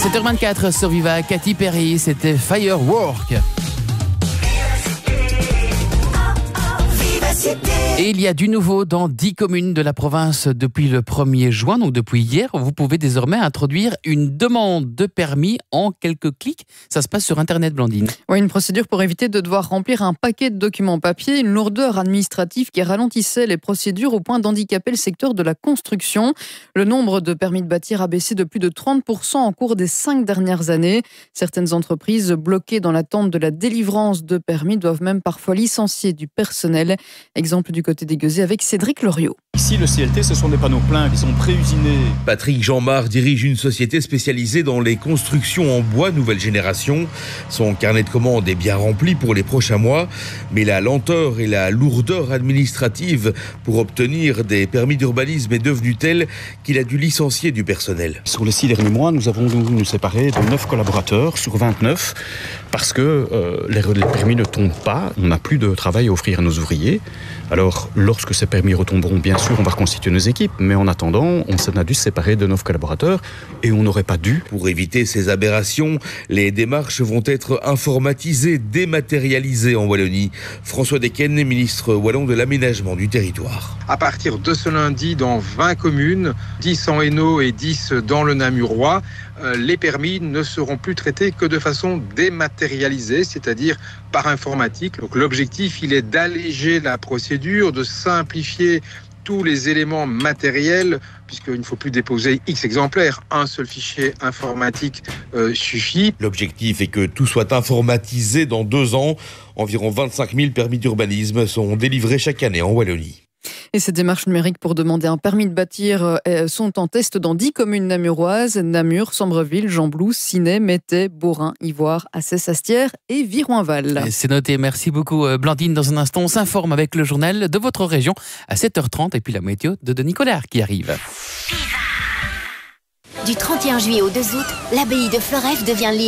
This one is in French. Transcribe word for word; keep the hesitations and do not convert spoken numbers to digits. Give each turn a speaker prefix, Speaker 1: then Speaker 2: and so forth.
Speaker 1: sept heures vingt-quatre sur Viva, Katy Perry, c'était Firework. Et il y a du nouveau dans dix communes de la province depuis le premier juin, donc depuis hier. Vous pouvez désormais introduire une demande de permis en quelques clics. Ça se passe sur Internet, Blandine.
Speaker 2: Oui, une procédure pour éviter de devoir remplir un paquet de documents papier, une lourdeur administrative qui ralentissait les procédures au point d'handicaper le secteur de la construction. Le nombre de permis de bâtir a baissé de plus de trente pour cent en cours des cinq dernières années. Certaines entreprises bloquées dans l'attente de la délivrance de permis doivent même parfois licencier du personnel. Exemple du côté des Gueusets avec Cédric Loriot.
Speaker 3: Ici, le C L T, ce sont des panneaux pleins, ils sont pré-usinés.
Speaker 4: Patrick Jeanmar dirige une société spécialisée dans les constructions en bois nouvelle génération. Son carnet de commandes est bien rempli pour les prochains mois, mais la lenteur et la lourdeur administrative pour obtenir des permis d'urbanisme est devenue telle qu'il a dû licencier du personnel.
Speaker 3: Sur les six derniers mois, nous avons dû nous séparer de neuf collaborateurs sur vingt-neuf parce que euh, les, les permis ne tombent pas, on n'a plus de travail à offrir à nos ouvriers. Alors, lorsque ces permis retomberont, bien sûr, on va reconstituer nos équipes, mais en attendant, on s'en a dû se séparer de neuf collaborateurs et on n'aurait pas dû.
Speaker 4: Pour éviter ces aberrations, les démarches vont être informatisées, dématérialisées en Wallonie. François Decken, ministre wallon de l'aménagement du territoire.
Speaker 5: À partir de ce lundi, dans vingt communes, dix en Hainaut et dix dans le Namurois, euh, les permis ne seront plus traités que de façon dématérialisée, c'est-à-dire par informatique. Donc l'objectif, il est d'alléger la procédure, de simplifier tous les éléments matériels, puisqu'il ne faut plus déposer X exemplaires. Un seul fichier informatique euh, suffit.
Speaker 4: L'objectif est que tout soit informatisé dans deux ans. Environ vingt-cinq mille permis d'urbanisme sont délivrés chaque année en Wallonie.
Speaker 2: Et ces démarches numériques pour demander un permis de bâtir sont en test dans dix communes namuroises: Namur, Sambreville, Gembloux, Ciney, Mettey, Beaurain, Ivoire, Assès-Astière et Viroinval.
Speaker 1: C'est noté, merci beaucoup Blandine. Dans un instant, on s'informe avec le journal de votre région à sept heures trente et puis la météo de Denis Collard qui arrive.
Speaker 6: Du trente et un juillet au deux août, l'abbaye de Floreffe devient libre.